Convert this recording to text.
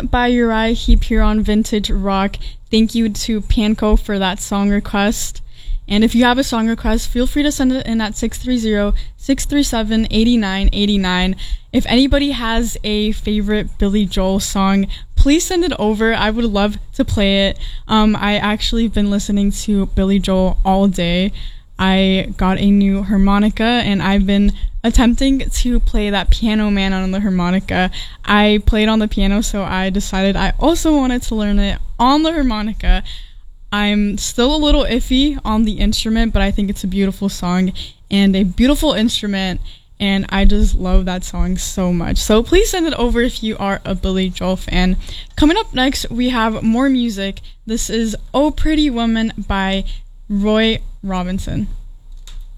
by Uriah Heep here on Vintage Rock. Thank you to Panko for that song request. And if you have a song request, feel free to send it in at 630-637-8989. If anybody has a favorite Billy Joel song, please send it over. I would love to play it. I actually have been listening to Billy Joel all day. I got a new harmonica and I've been attempting to play that Piano Man on the harmonica. I played on the piano, so I decided I also wanted to learn it on the harmonica. I'm still a little iffy on the instrument, but I think it's a beautiful song and a beautiful instrument, and I just love that song so much. So please send it over if you are a Billy Joel fan. Coming up next, we have more music. This is Oh Pretty Woman by Roy Robinson.